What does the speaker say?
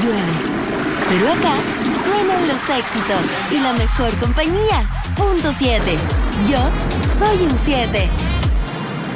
llueve. Pero acá suenan los éxitos y la mejor compañía. Punto 7. Yo soy un 7.